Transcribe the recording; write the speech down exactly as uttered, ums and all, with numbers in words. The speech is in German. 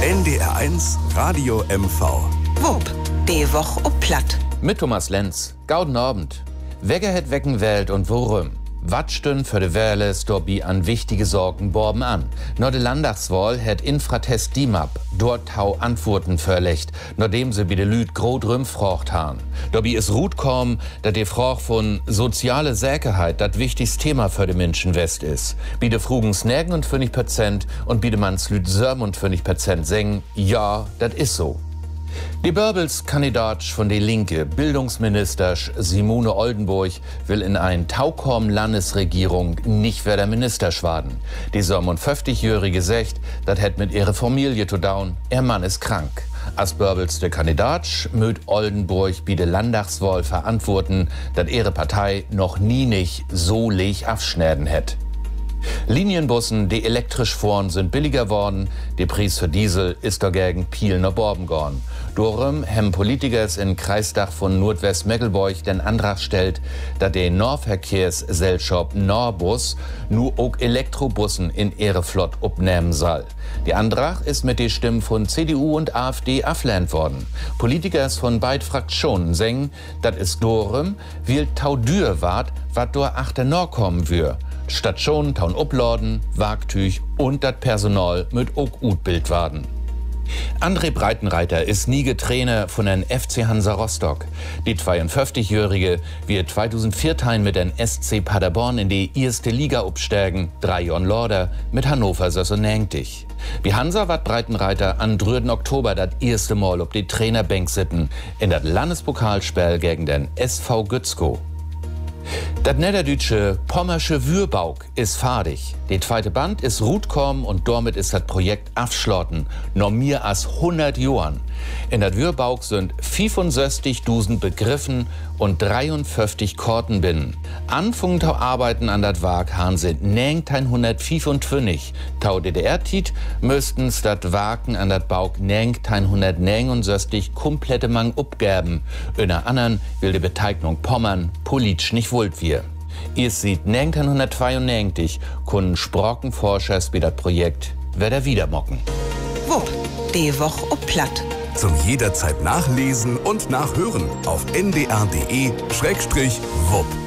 N D R eins Radio M V. Wupp, die Woche ob Platt. Mit Thomas Lenz. Gauden Abend. Wege het wecken Welt und worum? Wat stün für de Wähles dorbi an wichtige Sorgen borben an? Nur de Landtagswahl het Infratest Dimap dort tau Antworten verlecht, nachdem sie bi de Lüd grot rümfrocht han. Dorbi is Rut kom, dat de Froch von soziale Sicherheit dat wichtigste Thema für de Menschen West is. Bi de Frugens negenundfünfzig Prozent und bi de Manns Lüd siebenundfünfzig Prozent sägen, ja, dat is so. Die Börbels-Kandidat von der Linke, Bildungsminister Simone Oldenburg, will in ein Taukorn-Landesregierung nicht wer der Minister schwaden. Die siebenundfünfzigjährige sagt, das hätt mit ihrer Familie zu down, ihr Mann ist krank. Als Börbels der Kandidat möt Oldenburg bi de Landtagswahl verantworten, dass ihre Partei noch nie nicht so leg abschneiden hätt. Linienbussen, die elektrisch fahren, sind billiger worden. Der Preis für Diesel ist dagegen viel nach Borben gegangen. Darum haben Politiker in Kreisdach von Nordwest-Meckelburg den Antrag stellt, dass der Nahverkehrsgesellschaft Norbus nur auch Elektrobussen in ihre Flott abnehmen soll. Der Antrag ist mit den Stimmen von C D U und AfD abgelehnt worden. Politiker von beiden Fraktionen sagen, dass es darum will tau dür wart, was dort achter Nord kommen wird. Stationen taun Uppladen, Wagtüch und das Personal mit auch gut Bild warden. André Breitenreiter ist nie Trainer von den F C Hansa Rostock. Die zweiundfünfzigjährige wird zweitausendvierzehn mit den S C Paderborn in die erste Liga absteigen, drei Jahren Lorder mit Hannover sechsundneunzig. Wie Hansa wird Breitenreiter am dritten Oktober das erste Mal auf die Trainerbank sitten in das Landespokalspiel gegen den S V Gützkow. Das niederdeutsche Pommersche Würbauk ist fertig. Der zweite Band ist rutkom und damit ist das Projekt abschlossen. Noch mehr als hundert Jahren. In der Würbauk sind fünfundsechzigtausend Begriffen und dreiundfünfzig Korten binnen. Anfangen zu arbeiten an das Werk haben sie neunzehnhundertfünfundzwanzig. Tau D D R-Tit müssten's das Wagen an das Bauk neunzehnhundertneunundsechzig komplette Mang abgeben. In der anderen will die Beteiligung Pommern politisch nicht wollt wir. Ihr seht neunzehnhundertzweiundneunzig können Sprockenforschers wie das Projekt wieder wieder mocken. Wupp, die Woche ob Platt. Zum jederzeit nachlesen und nachhören auf n d r punkt d e Schrägstrich wupp.